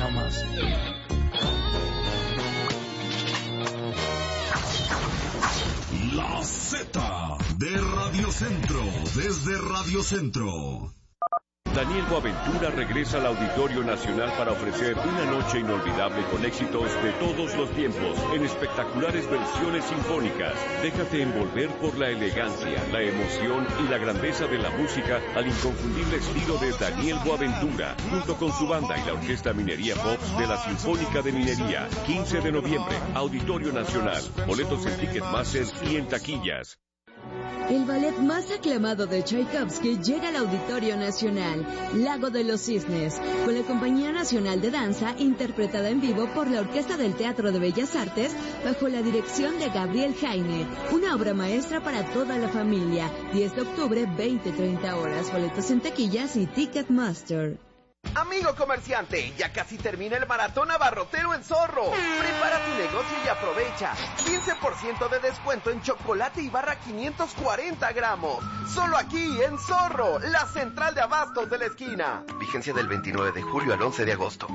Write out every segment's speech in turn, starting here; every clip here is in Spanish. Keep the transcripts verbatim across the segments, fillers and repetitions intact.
nomás. La Z de Radio Centro, desde Radio Centro. Daniel Boaventura regresa al Auditorio Nacional para ofrecer una noche inolvidable con éxitos de todos los tiempos, en espectaculares versiones sinfónicas. Déjate envolver por la elegancia, la emoción y la grandeza de la música al inconfundible estilo de Daniel Boaventura, junto con su banda y la Orquesta Minería Pops de la Sinfónica de Minería. quince de noviembre, Auditorio Nacional. Boletos en Ticketmaster y en taquillas. El ballet más aclamado de Tchaikovsky llega al Auditorio Nacional, Lago de los Cisnes, con la Compañía Nacional de Danza, interpretada en vivo por la Orquesta del Teatro de Bellas Artes, bajo la dirección de Gabriel Jaime. Una obra maestra para toda la familia. diez de octubre, veinte treinta horas. Boletos en taquillas y Ticketmaster. Amigo comerciante, ya casi termina el maratón abarrotero en Zorro. Prepara tu negocio y aprovecha. quince por ciento de descuento en chocolate y barra quinientos cuarenta gramos. Solo aquí en Zorro, la central de abastos de la esquina. Vigencia del veintinueve de julio al once de agosto.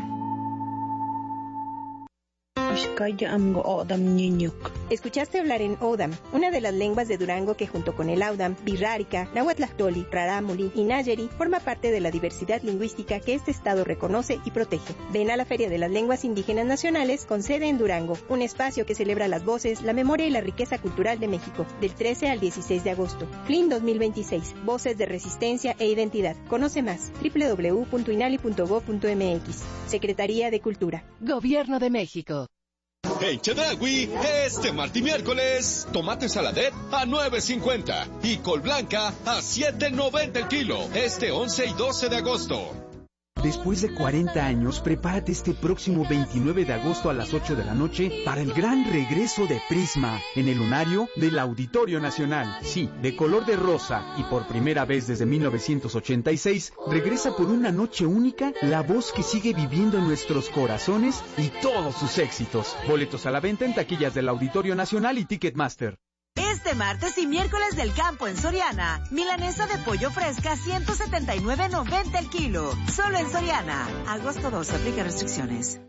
Escuchaste hablar en Odam, una de las lenguas de Durango que junto con el Audam, Birrárica, Nahuatlactoli, Rarámuri y Nayeri forma parte de la diversidad lingüística que este estado reconoce y protege. Ven a la Feria de las Lenguas Indígenas Nacionales con sede en Durango, un espacio que celebra las voces, la memoria y la riqueza cultural de México, del trece al dieciséis de agosto. F L I N dos mil veintiséis, Voces de Resistencia e Identidad. Conoce más, doble u doble u doble u punto inali punto gob punto eme equis. Secretaría de Cultura. Gobierno de México. En Chedraui, este martes y miércoles, tomate saladet a nueve cincuenta y col blanca a siete noventa el kilo, este once y doce de agosto. Después de cuarenta años, prepárate este próximo veintinueve de agosto a las ocho de la noche para el gran regreso de Prisma en el lunario del Auditorio Nacional. Sí, de color de rosa y por primera vez desde mil novecientos ochenta y seis, regresa por una noche única la voz que sigue viviendo en nuestros corazones y todos sus éxitos. Boletos a la venta en taquillas del Auditorio Nacional y Ticketmaster. Este martes y miércoles del campo en Soriana, milanesa de pollo fresca ciento setenta y nueve noventa el kilo. Solo en Soriana. Agosto doce, aplica restricciones.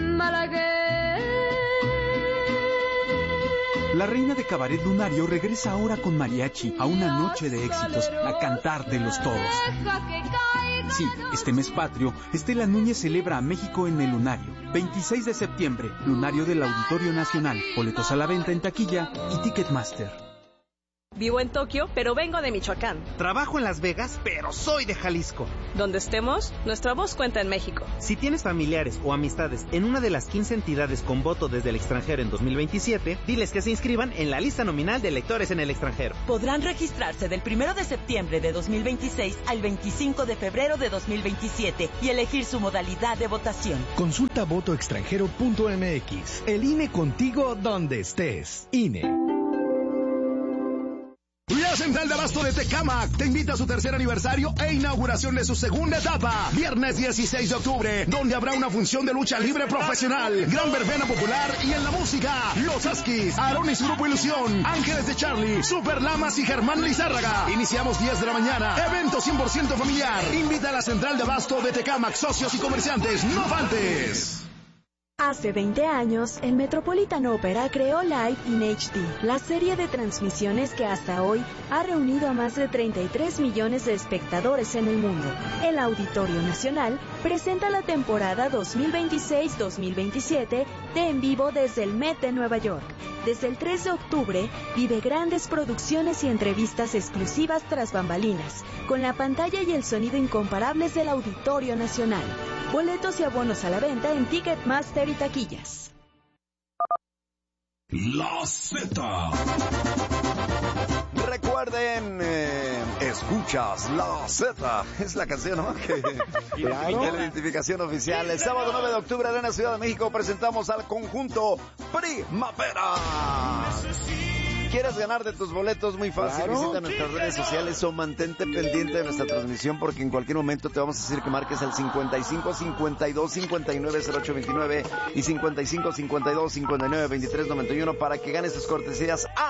La reina de cabaret lunario regresa ahora con mariachi a una noche de éxitos, a cantártelos todos. Sí, este mes patrio, Estela Núñez celebra a México en el lunario. veintiséis de septiembre, lunario del Auditorio Nacional. Boletos a la venta en taquilla y Ticketmaster. Vivo en Tokio, pero vengo de Michoacán. Trabajo en Las Vegas, pero soy de Jalisco. Donde estemos, nuestra voz cuenta en México. Si tienes familiares o amistades en una de las quince entidades con voto desde el extranjero en dos mil veintisiete, diles que se inscriban en la lista nominal de electores en el extranjero. Podrán registrarse del primero de septiembre de dos mil veintiséis al veinticinco de febrero de dos mil veintisiete y elegir su modalidad de votación. Consulta voto extranjero punto eme equis. El I N E contigo donde estés. I N E. La Central de Abasto de Tecámac te invita a su tercer aniversario e inauguración de su segunda etapa. Viernes dieciséis de octubre, donde habrá una función de lucha libre profesional, gran verbena popular y en la música, Los Askis, Aarón y su grupo Ilusión, Ángeles de Charlie, Super Lamas y Germán Lizárraga. Iniciamos diez de la mañana. Evento cien por ciento familiar. Invita a la Central de Abasto de Tecámac, socios y comerciantes. ¡No faltes! Hace veinte años, el Metropolitan Opera creó Live in H D, la serie de transmisiones que hasta hoy ha reunido a más de treinta y tres millones de espectadores en el mundo. El Auditorio Nacional presenta la temporada dos mil veintiséis dos mil veintisiete de En Vivo desde el Met de Nueva York. Desde el tres de octubre, vive grandes producciones y entrevistas exclusivas tras bambalinas, con la pantalla y el sonido incomparables del Auditorio Nacional. Boletos y abonos a la venta en Ticketmaster y taquillas. La Z. Recuerden, eh, escuchas La Z. Es la canción, ¿no? Que, claro. De la identificación oficial. El sábado nueve de octubre en la Ciudad de México presentamos al conjunto Primavera. ¿Quieres ganar de tus boletos? Muy fácil. Claro. Visita nuestras redes sociales o mantente pendiente de nuestra transmisión porque en cualquier momento te vamos a decir que marques el cincuenta y cinco cincuenta y dos cincuenta y nueve cero ocho veintinueve y cincuenta y cinco cincuenta y dos cincuenta y nueve veintitrés noventa y uno para que ganes tus cortesías a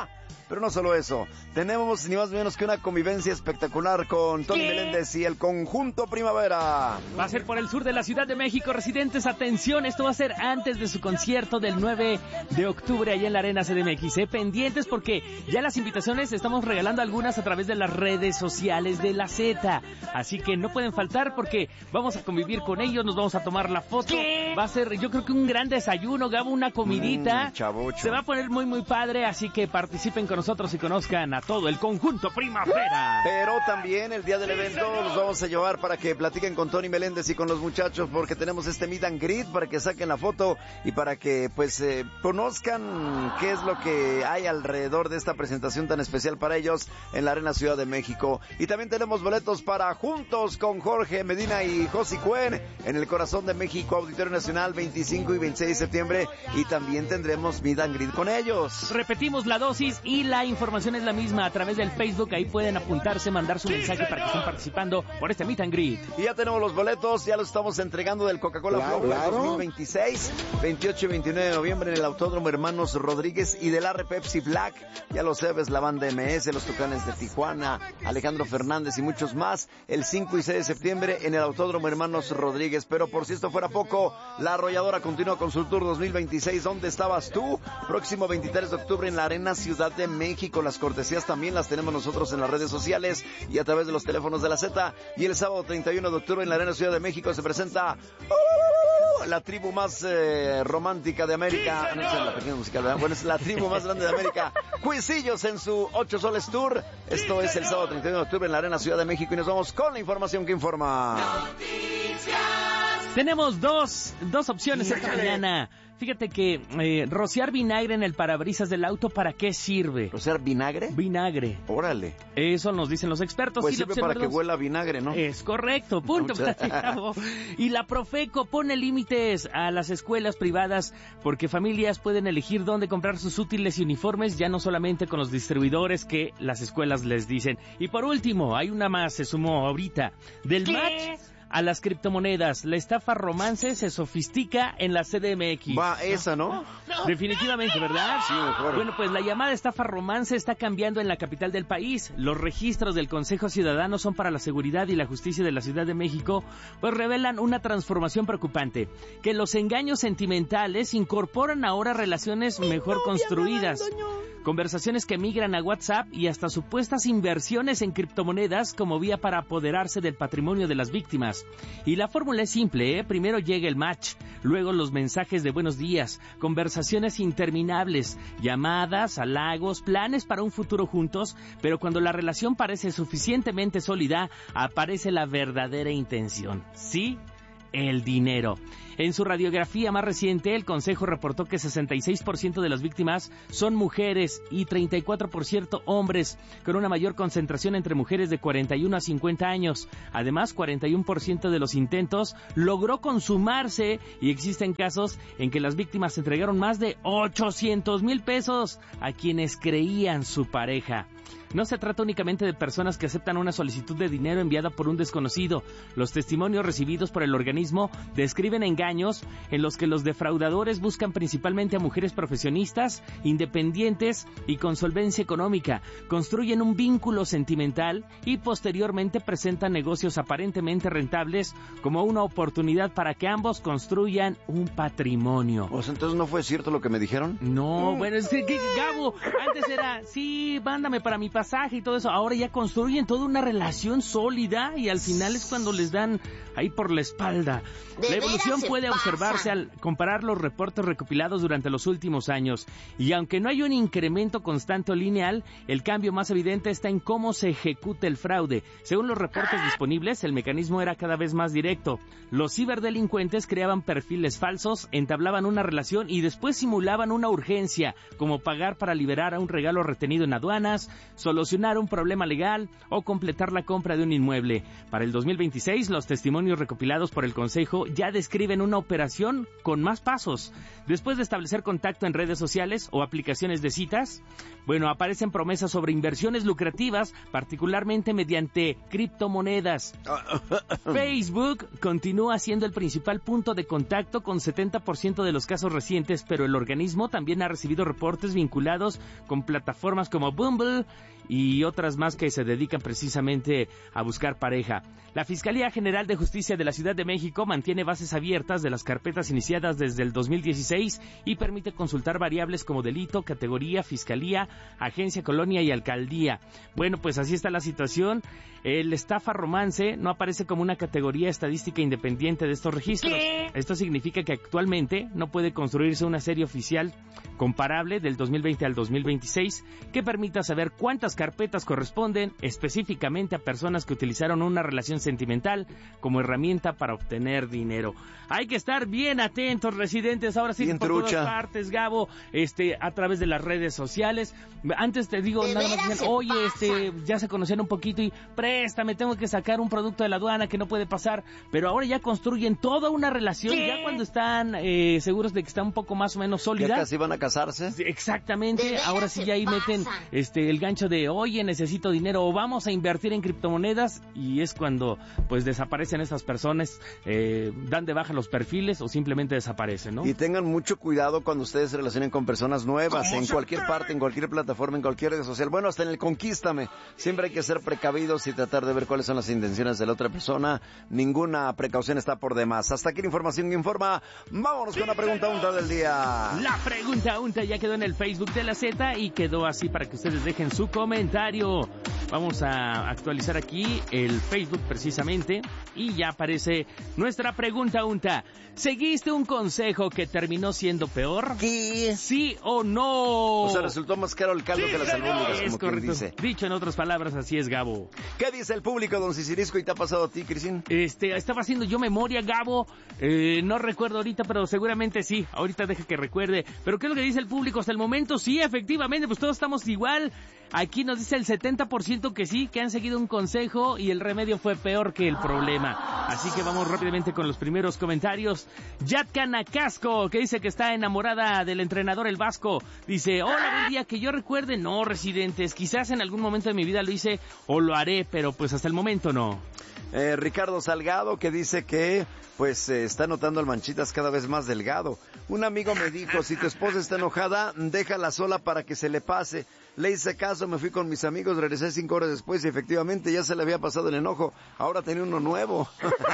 Pero no solo eso, tenemos ni más ni menos que una convivencia espectacular con Tony ¿Qué? Meléndez y el Conjunto Primavera. Va a ser por el sur de la Ciudad de México. Residentes, atención, esto va a ser antes de su concierto del nueve de octubre allá en la Arena C D M X. ¿eh? Pendientes porque ya las invitaciones estamos regalando algunas a través de las redes sociales de la Z. Así que no pueden faltar porque vamos a convivir con ellos, nos vamos a tomar la foto. ¿Qué? Va a ser, yo creo que un gran desayuno, Gabo, una comidita. Mm, chabucho. Se va a poner muy, muy padre, así que participen con nosotros y conozcan a todo el Conjunto Primavera. Pero también el día del evento los vamos a llevar para que platiquen con Tony Meléndez y con los muchachos, porque tenemos este meet and greet para que saquen la foto y para que pues eh, conozcan qué es lo que hay alrededor de esta presentación tan especial para ellos en la Arena Ciudad de México. Y también tenemos boletos para Juntos con Jorge Medina y Josi Cuen en el corazón de México, Auditorio Nacional, veinticinco y veintiséis de septiembre, y también tendremos meet and greet con ellos. Repetimos la dosis y la información es la misma a través del Facebook. Ahí pueden apuntarse, mandar su mensaje para que estén participando por este meet and greet. Y ya tenemos los boletos, ya los estamos entregando del Coca-Cola Claro, Flow claro. dos mil veintiséis, veintiocho y veintinueve de noviembre en el Autódromo Hermanos Rodríguez y del R Pepsi Black. Ya lo sabes, la banda M S, los Tucanes de Tijuana, Alejandro Fernández y muchos más. El cinco y seis de septiembre en el Autódromo Hermanos Rodríguez. Pero por si esto fuera poco, la Arrolladora continúa con su Tour dos mil veintiséis. ¿Dónde estabas tú? Próximo veintitrés de octubre en la Arena Ciudad de México. Las cortesías también las tenemos nosotros en las redes sociales y a través de los teléfonos de la Z. Y el sábado treinta y uno de octubre en la Arena Ciudad de México se presenta ¡uh! la tribu más eh, romántica de América. No sé, la pequeña musical, ¿verdad? Bueno, es la tribu más grande de América. Cuisillos en su Ocho Soles Tour. Esto es el sábado treinta y uno de octubre en la Arena Ciudad de México y nos vamos con la información que informa. Tenemos dos, dos opciones esta mañana. Fíjate que eh, rociar vinagre en el parabrisas del auto, ¿para qué sirve? ¿Rociar vinagre? Vinagre. Órale. Eso nos dicen los expertos. Pues y la sirve opción para número que dos, huela a vinagre, ¿no? Es correcto, punto. Muchas- Y la Profeco pone límites a las escuelas privadas porque familias pueden elegir dónde comprar sus útiles y uniformes, ya no solamente con los distribuidores que las escuelas les dicen. Y por último, hay una más, se sumó ahorita, del ¿Qué? match a las criptomonedas. La estafa romance se sofistica en la C D M X. Va, esa, ¿no? Definitivamente, ¿verdad? Sí, mejor. Bueno, pues la llamada estafa romance está cambiando en la capital del país. Los registros del Consejo Ciudadano son para la Seguridad y la Justicia de la Ciudad de México, pues revelan una transformación preocupante, que los engaños sentimentales incorporan ahora relaciones mejor construidas, conversaciones que migran a WhatsApp y hasta supuestas inversiones en criptomonedas como vía para apoderarse del patrimonio de las víctimas. Y la fórmula es simple, ¿eh? Primero llega el match, luego los mensajes de buenos días, conversaciones interminables, llamadas, halagos, planes para un futuro juntos, pero cuando la relación parece suficientemente sólida, aparece la verdadera intención. ¿Sí? El dinero. En su radiografía más reciente, el Consejo reportó que sesenta y seis por ciento de las víctimas son mujeres y treinta y cuatro por ciento hombres, con una mayor concentración entre mujeres de cuarenta y uno a cincuenta años. Además, cuarenta y uno por ciento de los intentos logró consumarse y existen casos en que las víctimas entregaron más de ochocientos mil pesos a quienes creían su pareja. No se trata únicamente de personas que aceptan una solicitud de dinero enviada por un desconocido. Los testimonios recibidos por el organismo describen engaños en los que los defraudadores buscan principalmente a mujeres profesionistas, independientes y con solvencia económica, construyen un vínculo sentimental y posteriormente presentan negocios aparentemente rentables como una oportunidad para que ambos construyan un patrimonio. Pues entonces no fue cierto lo que me dijeron. No, bueno, es que, que, Gabo, antes era, sí, mándame para mi pasaje y todo eso, ahora ya construyen toda una relación sólida y al final es cuando les dan ahí por la espalda. La evolución puede observarse al comparar los reportes recopilados durante los últimos años y aunque no hay un incremento constante o lineal, el cambio más evidente está en cómo se ejecuta el fraude. Según los reportes disponibles, el mecanismo era cada vez más directo. Los ciberdelincuentes creaban perfiles falsos, entablaban una relación y después simulaban una urgencia, como pagar para liberar a un regalo retenido en aduanas, solucionar un problema legal o completar la compra de un inmueble. Para el dos mil veintiséis, los testimonios recopilados por el Consejo ya describen una operación con más pasos. Después de establecer contacto en redes sociales o aplicaciones de citas, bueno, aparecen promesas sobre inversiones lucrativas, particularmente mediante criptomonedas. Facebook continúa siendo el principal punto de contacto con setenta por ciento de los casos recientes, pero el organismo también ha recibido reportes vinculados con plataformas como Bumble y otras más que se dedican precisamente a buscar pareja. La Fiscalía General de Justicia de la Ciudad de México mantiene bases abiertas de las carpetas iniciadas desde el dos mil dieciséis y permite consultar variables como delito, categoría, fiscalía, agencia, colonia y alcaldía. Bueno, pues así está la situación. El estafa romance no aparece como una categoría estadística independiente de estos registros. ¿Qué? Esto significa que actualmente no puede construirse una serie oficial comparable del dos mil veinte al dos mil veintiséis que permita saber cuántas carpetas corresponden específicamente a personas que utilizaron una relación sentimental como herramienta para obtener dinero. Hay que estar bien atentos, residentes, ahora sí, por todas partes, Gabo, este, a través de las redes sociales. Antes te digo, nada más dicen, oye, este, ya se conocían un poquito y préstame, tengo que sacar un producto de la aduana que no puede pasar, pero ahora ya construyen toda una relación, ¿qué? Ya cuando están eh, seguros de que está un poco más o menos sólida. Ya casi van a casarse. Exactamente, ahora sí ya ahí pasa? meten este el gancho de, oye, necesito dinero, o vamos a invertir en criptomonedas, y es cuando pues desaparecen estas personas, eh, dan de baja los perfiles o simplemente desaparecen, ¿no? Y tengan mucho cuidado cuando ustedes se relacionen con personas nuevas, en cualquier parte, en cualquier plataforma, en cualquier red social, bueno, hasta en el Conquístame. Siempre hay que ser precavidos y tratar de ver cuáles son las intenciones de la otra persona. Ninguna precaución está por demás. Hasta aquí la información que informa. Vámonos con la pregunta unta del día. La pregunta unta ya quedó en el Facebook de la Z y quedó así para que ustedes dejen su comentario. Vamos a actualizar aquí el Facebook precisamente y ya aparece nuestra pregunta unta. ¿Seguiste un consejo que terminó siendo peor? ¿Qué? ¿Sí o no? O sea, resultó más caro el caldo sí, que las albóndigas, es como correcto. quien dice. Dicho en otras palabras, así es, Gabo. ¿Qué dice el público, don Cicirisco? ¿Y te ha pasado a ti, Crisín? Este, estaba haciendo yo memoria, Gabo. Eh, no recuerdo ahorita, pero seguramente sí. Ahorita deja que recuerde. Pero ¿qué es lo que dice el público? Hasta el momento sí, efectivamente, pues todos estamos igual. Aquí nos dice el setenta por ciento que sí, que han seguido un consejo y el remedio fue peor que el problema. Así que vamos rápidamente con los primeros comentarios. Yatka Nacasco, que dice que está enamorada del entrenador el Vasco. Dice, hola, buen día, que yo recuerde, no, residentes, quizás en algún momento de mi vida lo hice o lo haré, pero pues hasta el momento no. Eh, Ricardo Salgado, que dice que pues eh, está notando al Manchitas cada vez más delgado. Un amigo me dijo, si tu esposa está enojada, déjala sola para que se le pase. Le hice caso, me fui con mis amigos, regresé cinco horas después y efectivamente ya se le había pasado el enojo. Ahora tenía uno nuevo,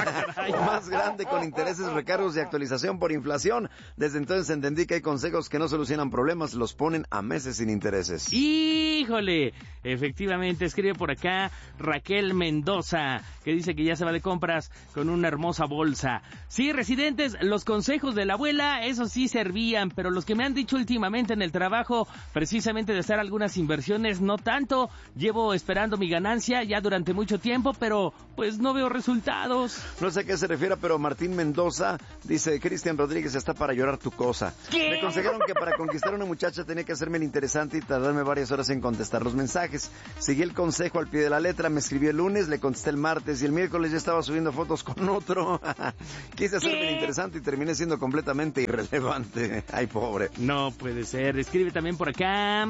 más grande, con intereses, recargos y actualización por inflación. Desde entonces entendí que hay consejos que no solucionan problemas, los ponen a meses sin intereses. ¡Híjole! Efectivamente, escribe por acá Raquel Mendoza, que dice que ya se va de compras con una hermosa bolsa. Sí, residentes, los consejos de la abuela, eso sí servían, pero los que me han dicho últimamente en el trabajo, precisamente de hacer algunas inversiones, no tanto. Llevo esperando mi ganancia ya durante mucho tiempo, pero pues no veo resultados. No sé a qué se refiere, pero Martín Mendoza dice, Cristian Rodríguez está para llorar tu cosa. ¿Qué? Me aconsejaron que para conquistar a una muchacha tenía que hacerme el interesante y tardarme varias horas en contestar los mensajes. Seguí el consejo al pie de la letra, me escribí el lunes, le contesté el martes y el miércoles ya estaba subiendo fotos con otro. Quise hacerme el interesante y terminé siendo completamente irrelevante. Ay, pobre. No puede ser. Escribe también por acá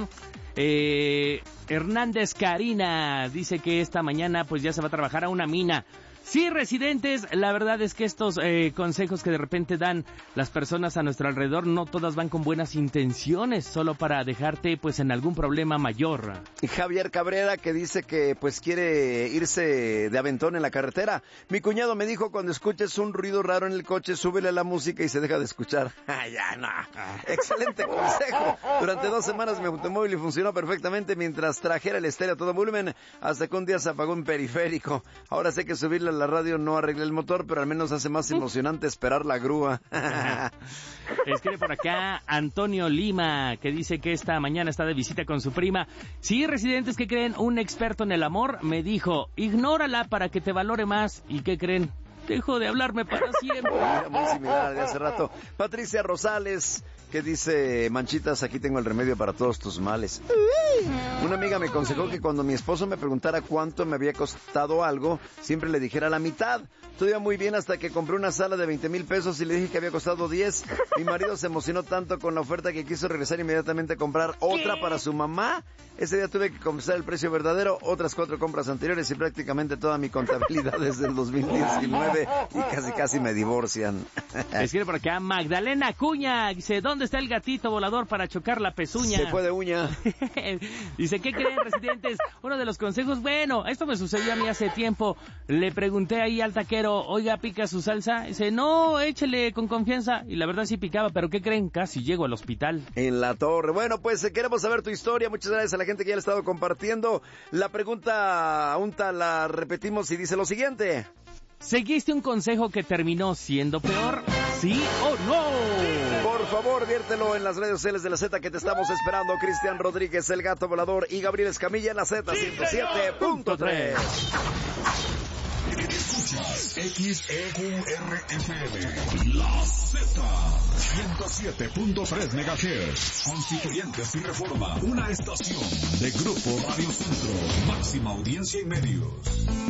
Eh, Hernández Karina, dice que esta mañana pues ya se va a trabajar a una mina. Sí, residentes, la verdad es que estos eh, consejos que de repente dan las personas a nuestro alrededor, no todas van con buenas intenciones, solo para dejarte pues en algún problema mayor. Y Javier Cabrera, que dice que pues quiere irse de aventón en la carretera. Mi cuñado me dijo, cuando escuches un ruido raro en el coche, súbele a la música y se deja de escuchar. Ah, ya, no. Excelente consejo. Durante dos semanas mi automóvil funcionó perfectamente mientras trajera el estéreo a todo volumen, hasta que un día se apagó un periférico. Ahora sé que subirle a la radio no arregla el motor, pero al menos hace más emocionante esperar la grúa. Escribe por acá Antonio Lima, que dice que esta mañana está de visita con su prima. Sí, residentes, que creen, un experto en el amor me dijo, ignórala para que te valore más. ¿Y qué creen? dejó de hablarme para siempre. Mira, muy similar de hace rato. Patricia Rosales, que dice, Manchitas, aquí tengo el remedio para todos tus males. Una amiga me aconsejó que cuando mi esposo me preguntara cuánto me había costado algo, siempre le dijera la mitad. Todo iba muy bien hasta que compré una sala de veinte mil pesos y le dije que había costado diez. Mi marido se emocionó tanto con la oferta que quiso regresar inmediatamente a comprar otra ¿Qué? para su mamá. Ese día tuve que confesar el precio verdadero, otras cuatro compras anteriores y prácticamente toda mi contabilidad desde el dos mil diecinueve y casi casi me divorcian. Escribe por acá Magdalena Cuña, dice, ¿dónde está el gatito volador para chocar la pezuña? Se fue de uña. Dice, ¿qué creen, residentes? Uno de los consejos, bueno, esto me sucedió a mí hace tiempo. Le pregunté ahí al taquero, oiga, ¿pica su salsa? Dice, no, échele con confianza. Y la verdad sí picaba, pero ¿qué creen? Casi llego al hospital. En la torre. Bueno, pues eh, queremos saber tu historia. Muchas gracias a la gente que ya le ha estado compartiendo. La pregunta, aún la repetimos y dice lo siguiente. ¿Seguiste un consejo que terminó siendo peor? ¿Sí o no? Por favor, viértelo en las redes sociales de la Z que te estamos esperando. Cristian Rodríguez, el gato volador, y Gabriel Escamilla en la Z ciento siete punto tres. Escuchas X E Q R F M, la Z, ciento siete punto tres megahertz. Constituyentes y Reforma, una estación de Grupo Radio Centro, máxima audiencia y medios.